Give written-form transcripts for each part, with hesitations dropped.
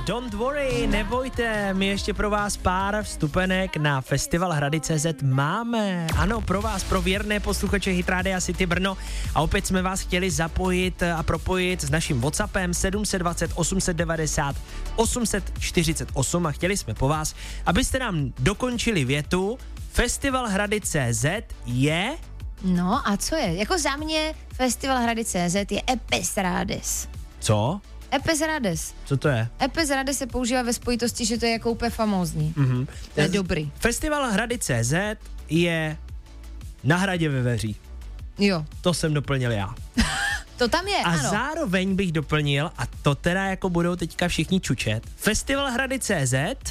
Don't worry, nebojte, my ještě pro vás pár vstupenek na festival Hrady.cz máme. Ano, pro vás, pro věrné posluchače Hit Rádia City Brno. A opět jsme vás chtěli zapojit a propojit s naším WhatsAppem 720 890 848 a chtěli jsme po vás, abyste nám dokončili větu Festival Hrady.cz je... No a co je? Jako za mě Festival Hrady.cz je Epesrades. Co? Epesrades. Co to je? Epesrades se používá ve spojitosti, že to je jako úplně famózní. Mm-hmm. To je dobrý. Festival Hrady.cz je na Hradě ve Veří. Jo. To jsem doplnil já. To tam je, a ano. zároveň bych doplnil, a to teda jako budou teďka všichni čučet, Festival Hrady.cz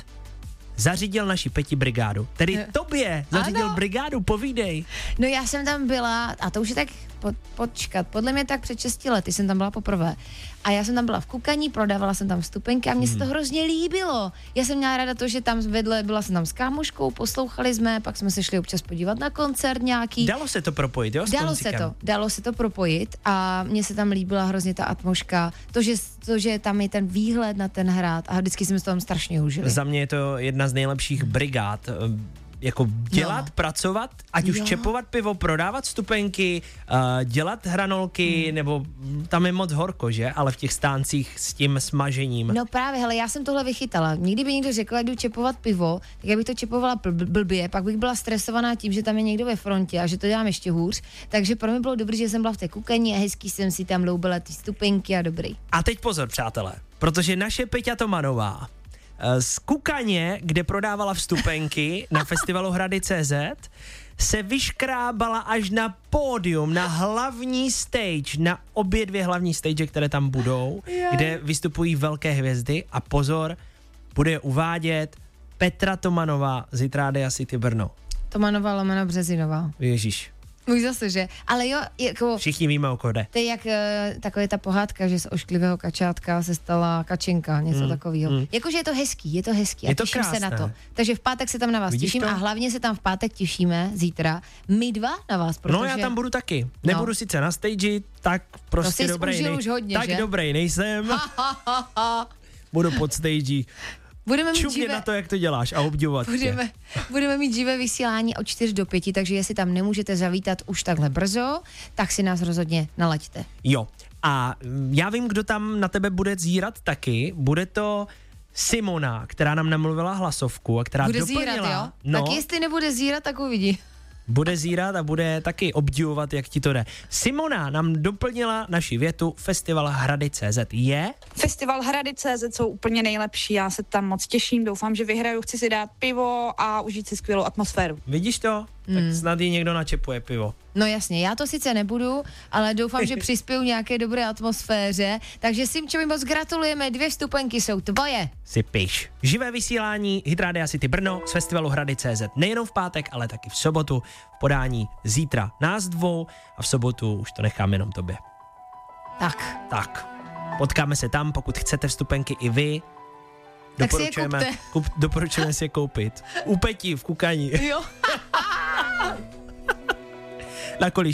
zařídil naši Peti brigádu. Tedy tobě zařídil brigádu, povídej. No já jsem tam byla, a to už je tak počkat, podle mě tak před 6 lety jsem tam byla poprvé. A já jsem tam byla v Kukaní, prodávala jsem tam vstupenky a mně se to hrozně líbilo. Já jsem měla ráda to, že tam vedle, byla jsem tam s kámoškou, poslouchali jsme, pak jsme se šli občas podívat na koncert nějaký. Dalo se to propojit, jo? Dalo se to propojit a mně se tam líbila hrozně ta atmosféra, to, že tam je ten výhled na ten hrad a vždycky jsme se tam strašně užili. Za mě je to jedna z nejlepších brigád. Jako dělat, pracovat, ať už čepovat pivo, prodávat vstupenky, dělat hranolky, nebo tam je moc horko, že? Ale v těch stáncích s tím smažením. No právě, hele, já jsem tohle vychytala. Nikdy by někdo řekl, jdu čepovat pivo, tak já bych to čepovala blbě, pak bych byla stresovaná tím, že tam je někdo ve frontě a že to dělám ještě hůř. Takže pro mě bylo dobré, že jsem byla v té Kukaní a hezký jsem si tam loubila ty vstupenky a dobrý. A teď pozor, přátelé, protože naše Peťa Tomanová z Kukaně, kde prodávala vstupenky na festivalu Hrady.cz, se vyškrábala až na pódium, na hlavní stage, na obě dvě hlavní stage, které tam budou, kde vystupují velké hvězdy a pozor, bude je uvádět Petra Tomanová z Hit Rádia City Brno. Tomanová lomeno Březinová. Ježíš. Už zase, že? Ale jo, jako... Všichni víme, o koho jde. To je jak taková ta pohádka, že z ošklivého kačátka se stala kačenka, něco takového. Jakože je to hezký a těším se na to. Takže v pátek se tam na vás těším a hlavně se tam v pátek těšíme, zítra, my dva na vás, protože... No já tam budu taky. Nebudu sice na stage, tak prostě dobrý už hodně, tak že? dobrý nejsem. Budu pod stage. Budeme mít čumě na to, jak to děláš a obdivovat budeme mít živé vysílání od 4 do 5, takže jestli tam nemůžete zavítat už takhle brzo, tak si nás rozhodně nalaďte. Jo. A já vím, kdo tam na tebe bude zírat taky. Bude to Simona, která nám namluvila hlasovku a která bude doplnila. Zírat, jo? No, tak jestli nebude zírat, tak uvidí. Bude zírat a bude taky obdivovat, jak ti to jde. Simona nám doplnila naši větu Festival Hrady.cz je... Festival Hrady.cz jsou úplně nejlepší, já se tam moc těším, doufám, že vyhraju, chci si dát pivo a užít si skvělou atmosféru. Vidíš to? Tak snad jí někdo načepuje pivo. No jasně, já to sice nebudu, ale doufám, že přispěju nějaké dobré atmosféře, takže Simčovi moc gratulujeme, 2 vstupenky jsou tvoje. Si piš. Živé vysílání Hit Rádia City Brno z festivalu Hrady.cz nejenom v pátek, ale taky v sobotu v podání zítra nás dvou a v sobotu už to nechám jenom tobě. Tak. Potkáme se tam, pokud chcete vstupenky i vy. Tak si je kupte. Doporučujeme si je koupit. U Peti v Kukaní. Jo. Na kolíš